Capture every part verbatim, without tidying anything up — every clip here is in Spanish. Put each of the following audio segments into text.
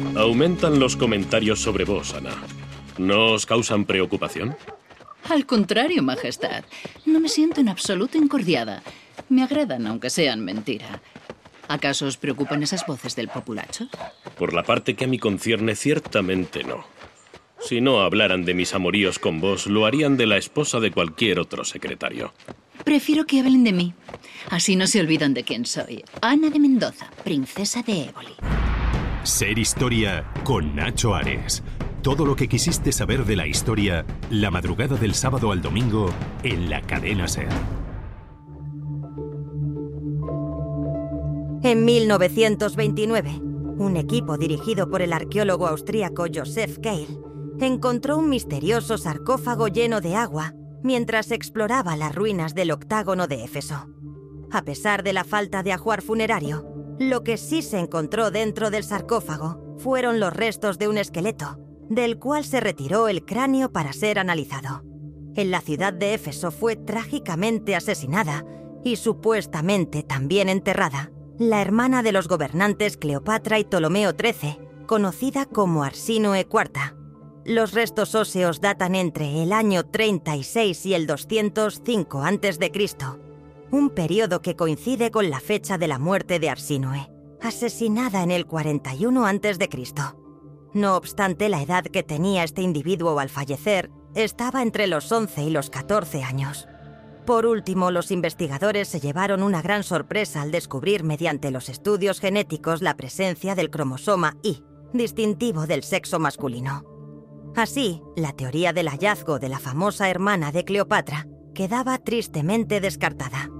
Aumentan los comentarios sobre vos, Ana. ¿No os causan preocupación? Al contrario, Majestad. No me siento en absoluto incordiada. Me agradan, aunque sean mentira. ¿Acaso os preocupan esas voces del populacho? Por la parte que a mí concierne, ciertamente no. Si no hablaran de mis amoríos con vos, lo harían de la esposa de cualquier otro secretario. Prefiero que hablen de mí. Así no se olvidan de quién soy. Ana de Mendoza, princesa de Éboli. Ser Historia con Nacho Ares. Todo lo que quisiste saber de la historia, la madrugada del sábado al domingo, en la cadena SER. En mil novecientos veintinueve, un equipo dirigido por el arqueólogo austríaco Joseph Keil encontró un misterioso sarcófago lleno de agua mientras exploraba las ruinas del octágono de Éfeso. A pesar de la falta de ajuar funerario, lo que sí se encontró dentro del sarcófago fueron los restos de un esqueleto, del cual se retiró el cráneo para ser analizado. En la ciudad de Éfeso fue trágicamente asesinada y supuestamente también enterrada la hermana de los gobernantes Cleopatra y Ptolomeo trece, conocida como Arsínoe cuarta. Los restos óseos datan entre el año treinta y seis y el doscientos cinco antes de Cristo, un periodo que coincide con la fecha de la muerte de Arsínoe, asesinada en el cuarenta y uno antes de Cristo. No obstante, la edad que tenía este individuo al fallecer estaba entre los once y los catorce años. Por último, los investigadores se llevaron una gran sorpresa al descubrir mediante los estudios genéticos la presencia del cromosoma Y, distintivo del sexo masculino. Así, la teoría del hallazgo de la famosa hermana de Cleopatra quedaba tristemente descartada.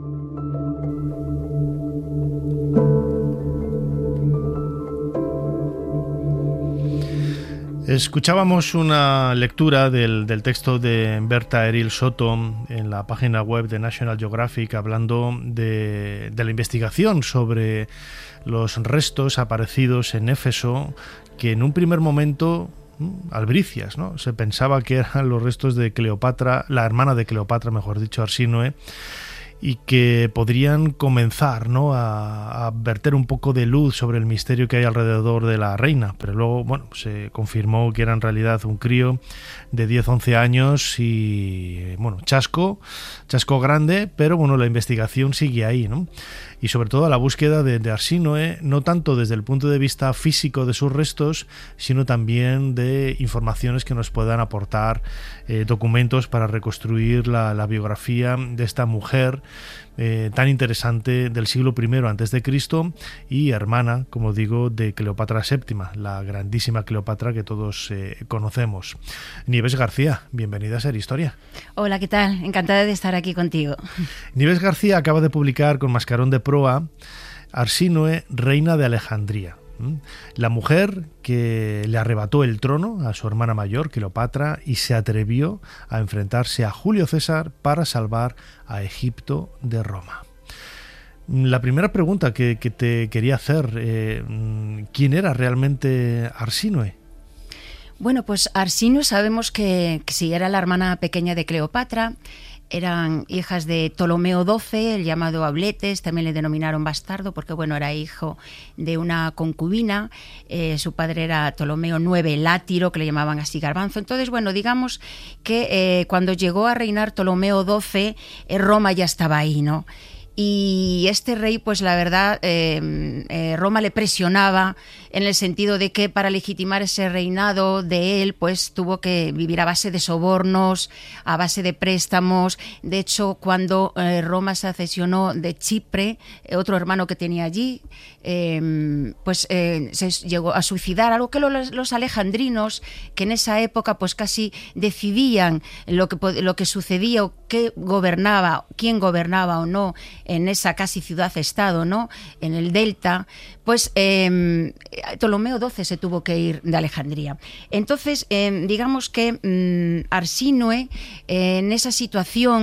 Escuchábamos una lectura del, del texto de Berta Eril Soto en la página web de National Geographic hablando de, de la investigación sobre los restos aparecidos en Éfeso que en un primer momento, albricias, ¿no? Se pensaba que eran los restos de Cleopatra, la hermana de Cleopatra, mejor dicho, Arsínoe, y que podrían comenzar, ¿no?, a, a verter un poco de luz sobre el misterio que hay alrededor de la reina, pero luego, bueno, se confirmó que era en realidad un crío de diez a once años y, bueno, chasco, chasco grande, pero bueno, la investigación sigue ahí, ¿no? Y sobre todo la búsqueda de, de Arsínoe, no tanto desde el punto de vista físico de sus restos, sino también de informaciones que nos puedan aportar eh, documentos para reconstruir la, la biografía de esta mujer eh, tan interesante del siglo primero antes de Cristo y hermana, como digo, de Cleopatra séptima, la grandísima Cleopatra que todos eh, conocemos. Nieves García, bienvenida a Ser Historia. Hola, ¿qué tal? Encantada de estar aquí contigo. Nieves García acaba de publicar con mascarón de proa Arsínoe, reina de Alejandría. La mujer que le arrebató el trono a su hermana mayor, Cleopatra, y se atrevió a enfrentarse a Julio César para salvar a Egipto de Roma. La primera pregunta que, que te quería hacer, eh, ¿quién era realmente Arsínoe? Bueno, pues Arsínoe sabemos que, que sí, era la hermana pequeña de Cleopatra. Eran hijas de Ptolomeo doce, el llamado Auletes, también le denominaron bastardo porque, bueno, era hijo de una concubina. Eh, su padre era Ptolomeo nueve, Látiro, que le llamaban así Garbanzo. Entonces, bueno, digamos que eh, cuando llegó a reinar Ptolomeo doce, eh, Roma ya estaba ahí, ¿no? Y este rey, pues la verdad, eh, eh, Roma le presionaba en el sentido de que para legitimar ese reinado de él, pues tuvo que vivir a base de sobornos, a base de préstamos. De hecho, cuando eh, Roma se acesionó de Chipre, eh, otro hermano que tenía allí, eh, pues eh, se llegó a suicidar, algo que los, los alejandrinos, que en esa época pues casi decidían lo que, lo que sucedía o qué gobernaba, quién gobernaba o no en esa casi ciudad-estado, ¿no?, en el delta, pues eh, Ptolomeo doce se tuvo que ir de Alejandría. Entonces, eh, digamos que mm, Arsínoe, eh, en esa situación,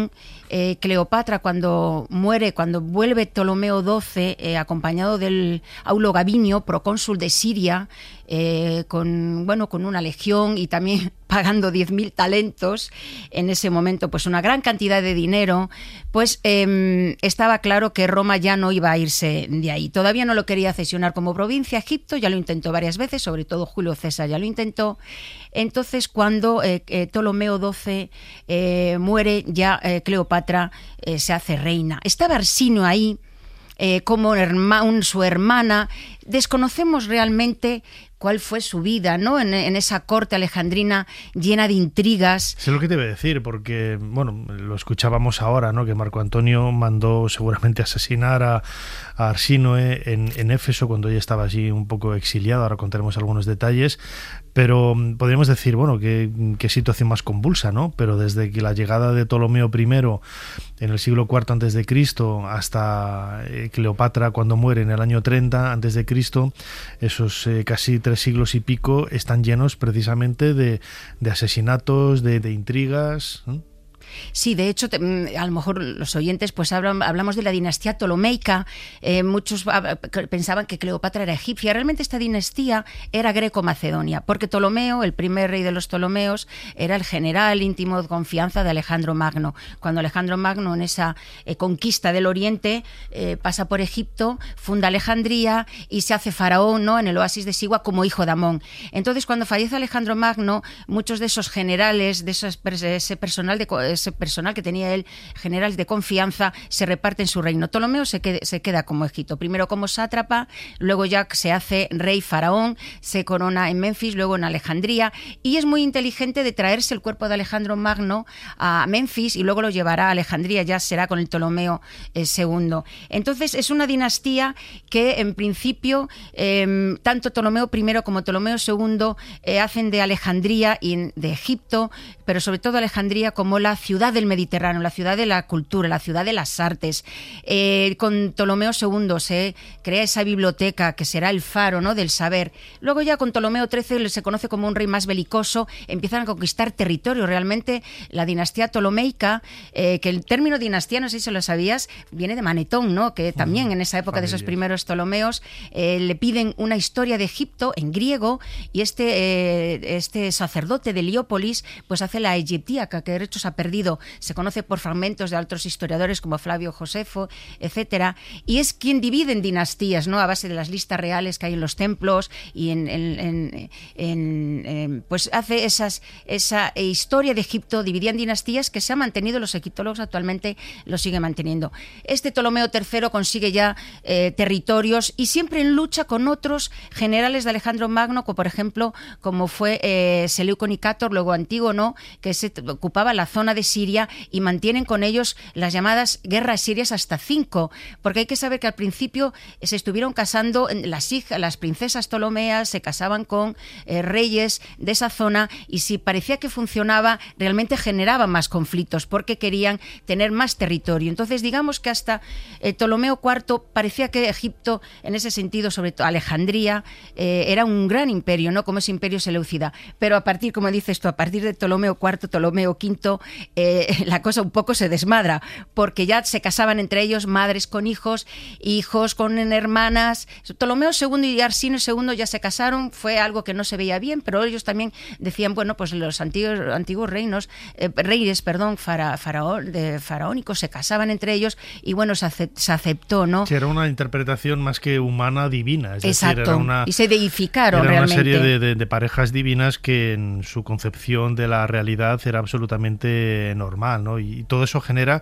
eh, Cleopatra cuando muere, cuando vuelve Ptolomeo doce, eh, acompañado del Aulo Gabinio, procónsul de Siria, eh, con, bueno, con una legión y también pagando diez mil talentos, en ese momento pues una gran cantidad de dinero, pues eh, estaba claro que Roma ya no iba a irse de ahí. Todavía no lo quería cesionar como provincia. Egipto ya lo intentó varias veces, sobre todo Julio César ya lo intentó. Entonces, cuando eh, eh, Ptolomeo doce eh, muere, ya eh, Cleopatra eh, se hace reina. Estaba Arsino ahí, eh, como herma, un, su hermana. Desconocemos realmente cuál fue su vida, ¿no? En, en esa corte alejandrina llena de intrigas. Sé lo que te iba a decir, porque, bueno, lo escuchábamos ahora, ¿no? Que Marco Antonio mandó seguramente asesinar a, a Arsínoe en, en Éfeso cuando ella estaba allí un poco exiliada. Ahora contaremos algunos detalles, pero podríamos decir, bueno, qué, qué situación más convulsa, ¿no? Pero desde que la llegada de Ptolomeo primero en el siglo cuarto antes de Cristo hasta eh, Cleopatra cuando muere en el año treinta antes de Cristo, esos eh, casi tres siglos y pico están llenos precisamente de, de asesinatos, de, de intrigas, ¿no? Sí, de hecho, te, a lo mejor los oyentes pues hablan, hablamos de la dinastía ptolomeica. Eh, muchos pensaban que Cleopatra era egipcia. Realmente esta dinastía era greco-macedonia, porque Ptolomeo, el primer rey de los Ptolomeos, era el general íntimo de confianza de Alejandro Magno. Cuando Alejandro Magno, en esa eh, conquista del Oriente, eh, pasa por Egipto, funda Alejandría y se hace faraón, ¿no?, en el oasis de Sigua como hijo de Amón. Entonces, cuando fallece Alejandro Magno, muchos de esos generales, de esos, ese personal de ese personal que tenía él, generales de confianza, se reparte en su reino. Ptolomeo se queda, se queda como Egipto, primero como sátrapa, luego ya se hace rey faraón, se corona en Menfis, luego en Alejandría, y es muy inteligente de traerse el cuerpo de Alejandro Magno a Menfis y luego lo llevará a Alejandría, ya será con el Ptolomeo eh, segundo. Entonces es una dinastía que en principio eh, tanto Ptolomeo primero como Ptolomeo segundo eh, hacen de Alejandría y de Egipto, pero sobre todo Alejandría, como la ciudad del Mediterráneo, la ciudad de la cultura, la ciudad de las artes. Eh, con Ptolomeo segundo se crea esa biblioteca que será el faro, ¿no?, del saber. Luego ya con Ptolomeo trece se conoce como un rey más belicoso, empiezan a conquistar territorio. Realmente la dinastía ptolomeica, eh, que el término dinastía, no sé si lo sabías, viene de Manetón, ¿no?, que también en esa época de esos primeros Ptolomeos eh, le piden una historia de Egipto en griego, y este, eh, este sacerdote de Heliópolis pues hace la egiptíaca, que de hecho se ha perdido, se conoce por fragmentos de otros historiadores como Flavio Josefo, etcétera, y es quien divide en dinastías, ¿no?, a base de las listas reales que hay en los templos, y en, en, en, en, en pues hace esas, esa historia de Egipto dividida en dinastías que se ha mantenido, los egiptólogos actualmente lo siguen manteniendo. Este Ptolomeo tercero consigue ya eh, territorios y siempre en lucha con otros generales de Alejandro Magno, como por ejemplo como fue eh, Seleuco Nicator, luego Antígono, que se ocupaba la zona de Siria, y mantienen con ellos las llamadas guerras sirias hasta cinco, porque hay que saber que al principio se estuvieron casando las hijas, las princesas ptolomeas se casaban con eh, reyes de esa zona, y si parecía que funcionaba, realmente generaba más conflictos porque querían tener más territorio. Entonces digamos que hasta eh, Ptolomeo cuarto parecía que Egipto, en ese sentido, sobre todo Alejandría, eh, era un gran imperio, ¿no?, como ese imperio seleucida, pero a partir, como dices tú, a partir de Ptolomeo cuarto, Ptolomeo quinto, eh, la cosa un poco se desmadra, porque ya se casaban entre ellos madres con hijos, hijos con hermanas. Ptolomeo segundo y Arsino segundo ya se casaron, fue algo que no se veía bien, pero ellos también decían, bueno, pues los antiguos, antiguos reinos, eh, reyes, perdón, fara, faraón, de faraónicos se casaban entre ellos, y bueno, se, acept, se aceptó, ¿no? Sí, era una interpretación más que humana divina, es Exacto, decir, era una, y se deificaron era realmente. una serie de, de, de parejas divinas que en su concepción de la realidad era absolutamente normal, ¿no? Y todo eso genera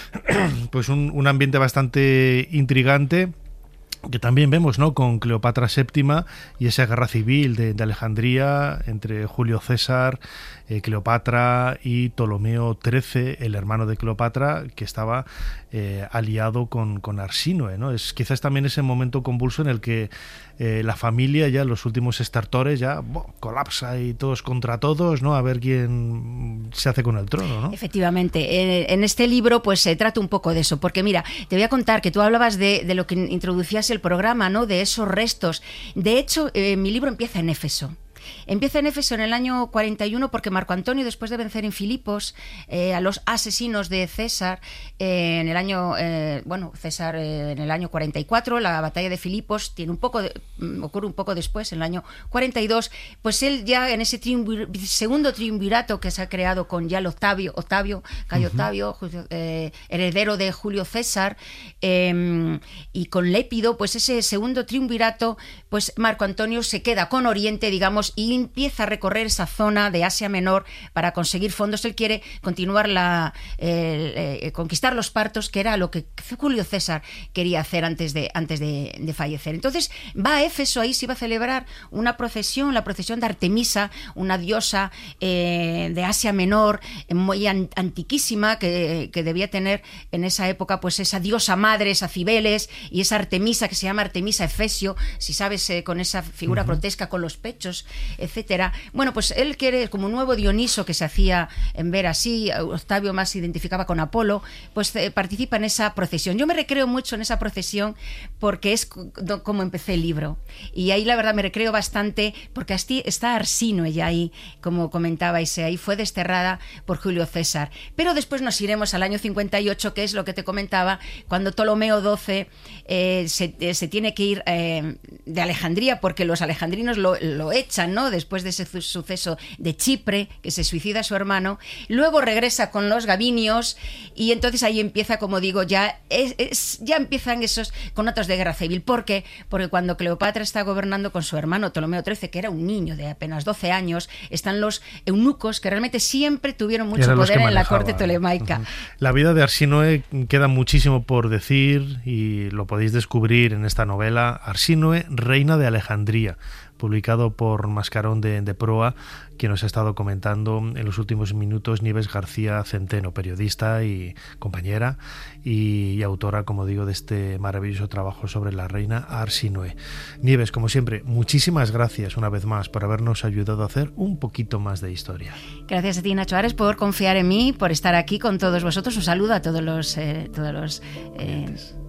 pues un, un ambiente bastante intrigante, que también vemos, ¿no?, con Cleopatra séptima y esa guerra civil de, de Alejandría entre Julio César, eh, Cleopatra y Ptolomeo trece, el hermano de Cleopatra, que estaba eh, aliado con, con Arsínoe, ¿no? Es quizás también ese momento convulso en el que eh, la familia, ya los últimos estertores, ya bo, colapsa y todos contra todos, ¿no?, a ver quién se hace con el trono, ¿no? Efectivamente, eh, en este libro pues se trata un poco de eso, porque mira, te voy a contar que tú hablabas de, de lo que introducías el programa, ¿no?, de esos restos. De hecho, eh, mi libro empieza en Éfeso. Empieza en Éfeso en el año cuarenta y uno porque Marco Antonio, después de vencer en Filipos eh, a los asesinos de César, eh, en el año, eh, bueno, César eh, en el año cuarenta y cuatro, la batalla de Filipos tiene un poco de, ocurre un poco después, en el año cuarenta y dos, pues él ya en ese triunvir, segundo triunvirato que se ha creado con ya el Octavio, Octavio, Cayo uh-huh. Octavio, eh, heredero de Julio César, eh, y con Lépido, pues ese segundo triunvirato, pues Marco Antonio se queda con Oriente, digamos, y empieza a recorrer esa zona de Asia Menor para conseguir fondos. Él quiere continuar la eh, eh, conquistar los partos, que era lo que Julio César quería hacer antes de antes de, de fallecer. Entonces va a Éfeso, ahí se iba a celebrar una procesión, la procesión de Artemisa, una diosa eh, de Asia Menor, muy an- antiquísima, que, que debía tener en esa época pues esa diosa madre, esa Cibeles, y esa Artemisa que se llama Artemisa Efesio, si sabes, eh, con esa figura uh-huh. grotesca con los pechos, etcétera. Bueno, pues él quiere, como un nuevo Dioniso que se hacía en ver así, Octavio más se identificaba con Apolo, pues eh, participa en esa procesión. Yo me recreo mucho en esa procesión porque es como empecé el libro, y ahí la verdad me recreo bastante porque está Arsínoe ya ahí, como comentabais, ahí fue desterrada por Julio César. Pero después nos iremos al año cincuenta y ocho, que es lo que te comentaba, cuando Ptolomeo doce eh, se, eh, se tiene que ir eh, de Alejandría porque los alejandrinos lo, lo echan, ¿no? Después de ese suceso de Chipre, que se suicida su hermano. Luego regresa con los gabinios y entonces ahí empieza, como digo, ya es, es, ya empiezan esos conatos de guerra civil. ¿Por qué? Porque cuando Cleopatra está gobernando con su hermano Ptolomeo trece, que era un niño de apenas doce años, están los eunucos que realmente siempre tuvieron mucho poder en la corte tolemaica. Uh-huh. La vida de Arsínoe queda muchísimo por decir y lo podéis descubrir en esta novela, Arsínoe, reina de Alejandría, publicado por Mascarón de, de Proa, quien nos ha estado comentando en los últimos minutos, Nieves García Centeno, periodista y compañera y, y autora, como digo, de este maravilloso trabajo sobre la reina Arsínoe. Nieves, como siempre, muchísimas gracias una vez más por habernos ayudado a hacer un poquito más de historia. Gracias a ti, Nacho Ares, por confiar en mí, por estar aquí con todos vosotros. Un saludo a todos los, eh, todos los eh,